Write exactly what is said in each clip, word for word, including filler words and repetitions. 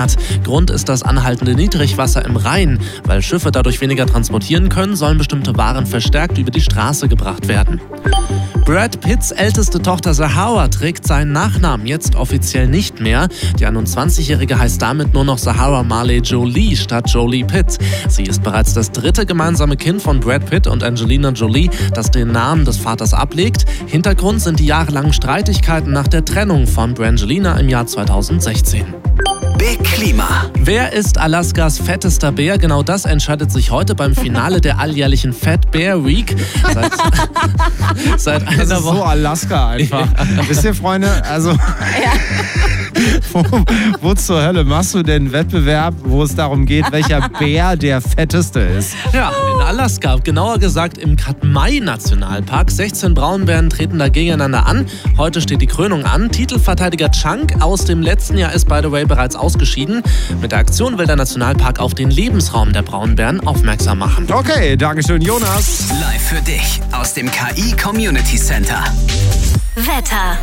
verlängert. Grund ist das anhaltende Niedrigwasser im Rhein. Weil Schiffe dadurch weniger transportieren können, sollen bestimmte Waren verstärkt über die Straße gebracht werden. Brad Pitts älteste Tochter Zahara trägt seinen Nachnamen jetzt offiziell nicht mehr. Die einundzwanzigjährige heißt damit nur noch Zahara Marley Jolie statt Jolie Pitt. Sie ist bereits das dritte gemeinsame Kind von Brad Pitt und Angelina Jolie, das den Namen des Vaters ablegt. Hintergrund sind die jahrelangen Streitigkeiten nach der Trennung von Brangelina im Jahr zweitausendsechzehn. Big Klima. Wer ist Alaskas fettester Bär? Genau das entscheidet sich heute beim Finale der alljährlichen Fat Bear Week. Seit, seit einer Das ist Woche. so Alaska einfach. Ja. Wisst ihr, Freunde, also Ja. wo, wo zur Hölle machst du denn einen Wettbewerb, wo es darum geht, welcher Bär der fetteste ist? Ja, in Alaska, genauer gesagt im Katmai-Nationalpark. sechzehn Braunbären treten da gegeneinander an. Heute steht die Krönung an. Titelverteidiger Chunk aus dem letzten Jahr ist, by the way, bereits ausgeschieden. Mit der Aktion will der Nationalpark auf den Lebensraum der Braunbären aufmerksam machen. Okay, Dankeschön, Jonas. Live für dich aus dem K I Community Center. Wetter.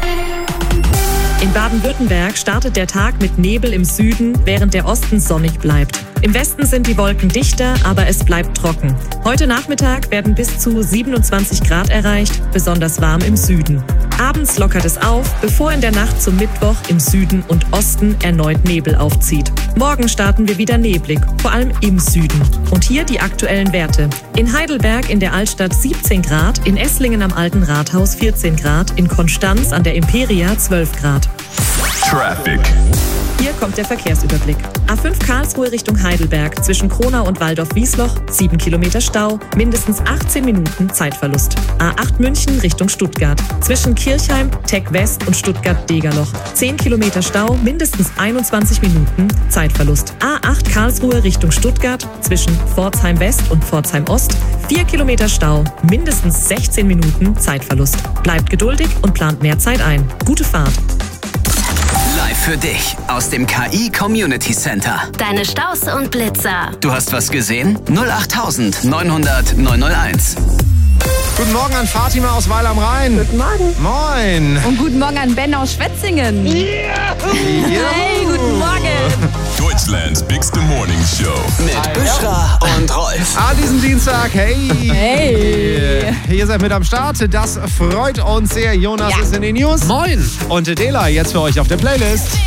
In Baden-Württemberg startet der Tag mit Nebel im Süden, während der Osten sonnig bleibt. Im Westen sind die Wolken dichter, aber es bleibt trocken. Heute Nachmittag werden bis zu siebenundzwanzig Grad erreicht, besonders warm im Süden. Abends lockert es auf, bevor in der Nacht zum Mittwoch im Süden und Osten erneut Nebel aufzieht. Morgen starten wir wieder neblig, vor allem im Süden. Und hier die aktuellen Werte. In Heidelberg in der Altstadt siebzehn Grad, in Esslingen am Alten Rathaus vierzehn Grad, in Konstanz an der Imperia zwölf Grad. Traffic. Hier kommt der Verkehrsüberblick. A fünf Karlsruhe Richtung Heidelberg, zwischen Kronau und Waldorf-Wiesloch, sieben Kilometer Stau, mindestens achtzehn Minuten Zeitverlust. A acht München Richtung Stuttgart, zwischen Kirchheim, Tech West und Stuttgart-Degerloch, zehn Kilometer Stau, mindestens einundzwanzig Minuten Zeitverlust. A acht Karlsruhe Richtung Stuttgart, zwischen Pforzheim West und Pforzheim Ost, vier Kilometer Stau, mindestens sechzehn Minuten Zeitverlust. Bleibt geduldig und plant mehr Zeit ein. Gute Fahrt. Live für dich aus dem K I Community Center. Deine Staus und Blitzer. Du hast was gesehen? null acht neunhundert neunhunderteins. Guten Morgen an Fatima aus Weil am Rhein. Guten Morgen. Moin. Und guten Morgen an Ben aus Schwetzingen. Ja. Hey, guten Morgen. Deutschlands biggeste Morning Show. Mit Büschra und Rolf. An diesem Dienstag, hey. Hey. Ihr seid mit am Start. Das freut uns sehr. Jonas Ja. ist in den News. Moin! Und Dela jetzt für euch auf der Playlist.